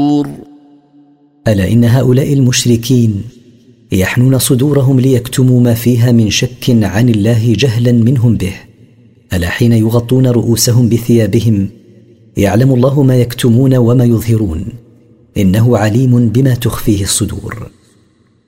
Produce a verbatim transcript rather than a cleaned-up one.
الصدور. ألا إن هؤلاء المشركين يحنون صدورهم ليكتموا ما فيها من شك عن الله جهلا منهم به. ألا حين يغطون رؤوسهم بثيابهم يعلم الله ما يكتمون وما يظهرون، إنه عليم بما تخفيه الصدور.